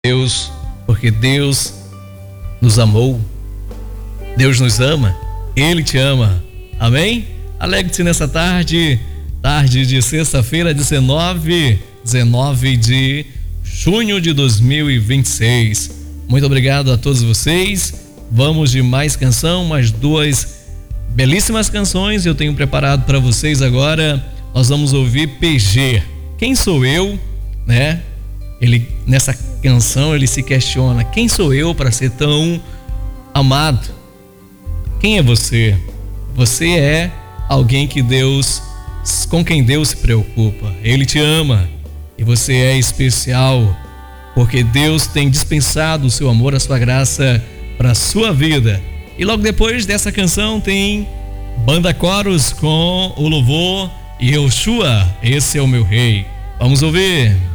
Deus, porque Deus nos amou, Deus nos ama, Ele te ama, amém? Alegre-se nessa tarde de sexta-feira, 19 de junho de 2026. Muito obrigado a todos vocês. Vamos de mais canção, mais duas belíssimas canções eu tenho preparado para vocês agora. Nós vamos ouvir PG, Quem Sou Eu, né? Ele, nessa canção, ele se questiona: quem sou eu para ser tão amado? Quem é você? Você é alguém com quem Deus se preocupa. Ele te ama e você é especial, porque Deus tem dispensado o seu amor, a sua graça para a sua vida. E logo depois dessa canção tem Banda Coros com o louvor Yehoshua, esse é o meu rei. Vamos ouvir.